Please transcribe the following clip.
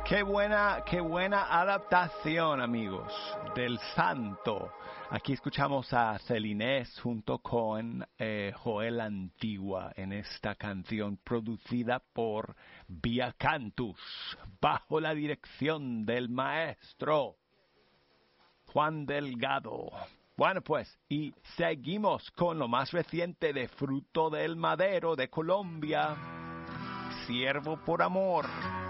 Qué buena adaptación, amigos, del Santo. Aquí escuchamos a Celinés junto con Joel Antigua en esta canción producida por Via Cantus, bajo la dirección del maestro Juan Delgado. Bueno, pues, y seguimos con lo más reciente de Fruto del Madero de Colombia, Siervo por Amor.